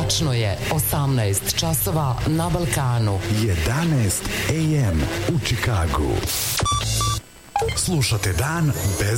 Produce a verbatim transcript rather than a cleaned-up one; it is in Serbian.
Tačno je osamnaest časova na Balkanu. jedanaest a m u Čikagu. Slušate dan bez